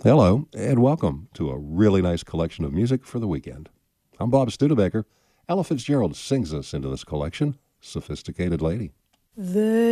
Hello, and welcome to a really nice collection of music for the weekend. I'm Bob Studebaker. Ella Fitzgerald sings us into this collection, Sophisticated Lady. They